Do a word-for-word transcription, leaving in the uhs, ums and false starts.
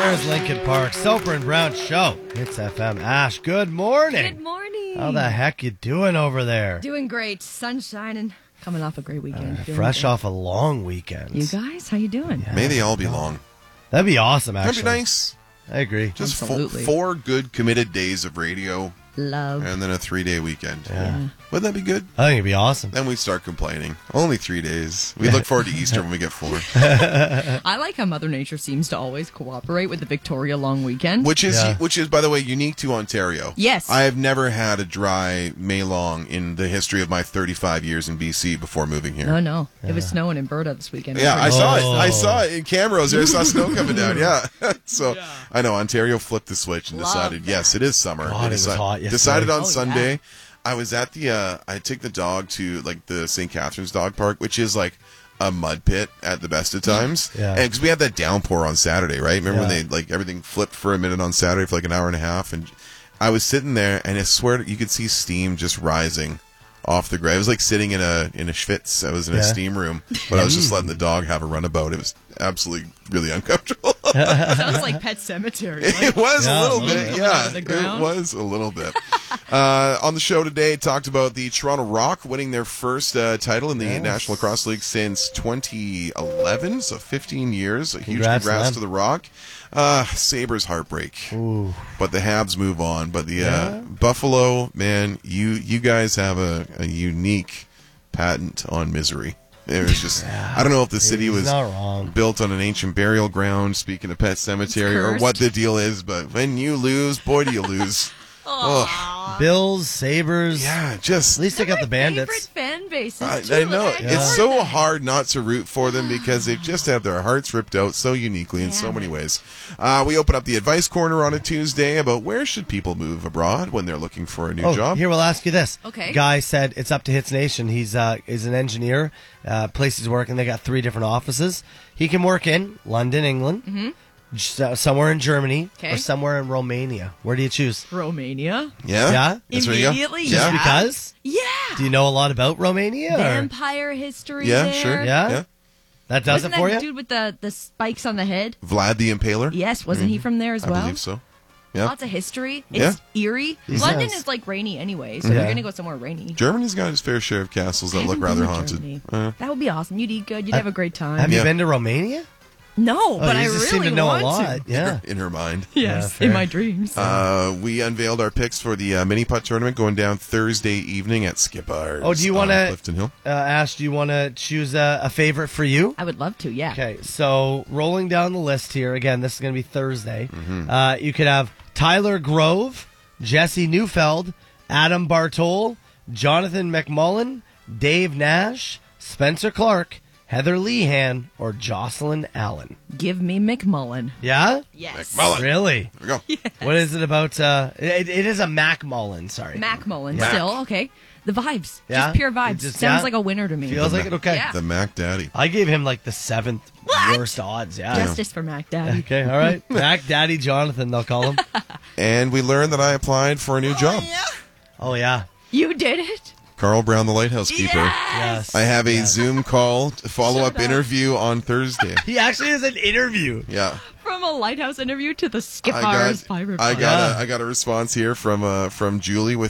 There's Lincoln Park, Soper and Brown Show. It's F M. Ash, good morning. Good morning. How the heck you doing over there? Doing great. Sun shining. Coming off a great weekend. Uh, fresh great. off a long weekend. You guys, how you doing? Yeah. May they all be long. That'd be awesome, actually. That'd be nice. I agree. Just fo- Absolutely. four good committed days of radio Love. and then a three-day weekend. Yeah. Wouldn't that be good? I think it'd be awesome. Then we'd start complaining. Only three days. We look forward to Easter when we get four. I like how Mother Nature seems to always cooperate with the Victoria long weekend. Which is, Yeah. which is, by the way, unique to Ontario. Yes. I have never had a dry May long in the history of my thirty-five years in B C before moving here. No, no. It was snowing in Berta this weekend. Yeah, I saw it. Oh. I saw it in Camrose. There, I saw snow coming down. Yeah, so I know Ontario flipped the switch and Love decided, that. yes, it is summer. God, They it was deci- hot yesterday. Decided on Oh, Sunday. yeah. I was at the. Uh, I take the dog to like the Saint Catharines Dog Park, which is like a mud pit at the best of times. Yeah. And because we had that downpour on Saturday, right? Remember when Yeah. they like everything flipped for a minute on Saturday for like an hour and a half, and I was sitting there, and I swear to, you could see steam just rising off the ground. I was like sitting in a in a schwitz. I was in a Yeah. steam room, but I was just letting the dog have a runabout. It was absolutely really uncomfortable. Sounds like Pet Cemetery. It was Yeah, a little a little bit, bit. yeah. Out of the It ground. was a little bit. Uh, on the show today, talked about the Toronto Rock winning their first uh, title in the Yes. National Lacrosse League since twenty eleven, so fifteen years. A huge Congrats, congrats man. to the Rock. Uh, Sabres heartbreak, Ooh. but the Habs move on. But the Yeah. uh, Buffalo, man, you you guys have a, a unique patent on misery. It was just, I don't know if the city He's was not wrong. built on an ancient burial ground, speaking of Pet Cemetery, or cursed. what the deal is, but when you lose, boy, do you lose. oh, Bills, Sabres. yeah, just, At least they got the Bandits. Favorite fan bases. I, too. I know. Like, I It's adore so that. hard not to root for them because they've just had their hearts ripped out so uniquely in so Yeah. many ways. Uh, we open up the advice corner on a Tuesday about where should people move abroad when they're looking for a new Oh, job. here we'll ask you this. Okay. Guy said it's up to Hits Nation. He's uh, is an engineer. Uh, place he's working. They got three different offices. He can work in London, England, mm-hmm. somewhere in Germany, Okay. or somewhere in Romania. Where do you choose? Romania. Yeah? Yeah? That's where you go? Immediately, Yeah. Just because? Yeah. Do you know a lot about Romania? or- Vampire history Yeah, there. sure. Yeah? Yeah. That does Wasn't it for that you? dude with the, the spikes on the head? Vlad the Impaler? Yes, wasn't he from there as I well? believe so. Yeah. Lots of history. Yeah. It's eerie. He London says. is like rainy anyway, so Yeah. you're gonna go somewhere rainy. Germany's got its fair share of castles that I look haven't rather been to haunted. Germany. Uh, That would be awesome. You'd eat good. You'd I- have a great time. Have Yeah. you been to Romania? No, but oh, I you really just seem to know want a lot. to. Yeah. in her mind. Yes, fair. in my dreams. Uh, we unveiled our picks for the uh, mini putt tournament going down Thursday evening at Skipper's. Oh, do you on wanna- Clifton Hill? Uh, Ash, do you want to choose a, a favorite for you? I would love to. Yeah. Okay, so rolling down the list here, again, this is going to be Thursday. Uh, you could have Tyler Grove, Jesse Neufeld, Adam Bartol, Jonathan McMullen, Dave Nash, Spencer Clark, Heather Lehan, or Jocelyn Allen. Give me McMullen. Yeah? Yes. McMullen. Really? There we go. What is it about? Uh, it, it is a Mac Mullen, sorry. Mac Mullen. Mac. Still okay. The vibes. Yeah? Just pure It vibes. just- Sounds yeah? like a winner to me. Feels like it? Okay. Yeah. The Mac Daddy. I gave him like the seventh What? worst odds, yeah. Justice for Mac Daddy. Okay, all right. Mac Daddy Jonathan, they'll call him. And we learned that I applied for a new job. Oh, yeah. You did it. Carl Brown, the lighthouse keeper. Yes. I have a Yes. Zoom call, follow up Shut up. interview on Thursday. He actually has an interview. Yeah. From a lighthouse interview to the I Skipper's got, Pirate I Bar. got, Yeah. a, I got a response here from uh, from Julie with